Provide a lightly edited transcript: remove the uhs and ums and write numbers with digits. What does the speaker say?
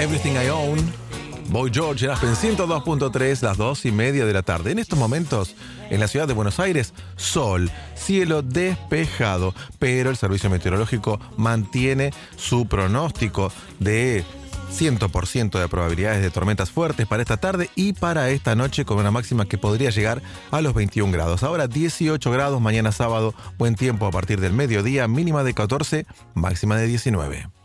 Everything I Own. Boy George en Aspen 102.3, las 2:30 de la tarde. En estos momentos, en la ciudad de Buenos Aires, sol, cielo despejado, pero el servicio meteorológico mantiene su pronóstico de 100% de probabilidades de tormentas fuertes para esta tarde y para esta noche, con una máxima que podría llegar a los 21 grados. Ahora 18 grados, mañana sábado, buen tiempo a partir del mediodía, mínima de 14, máxima de 19.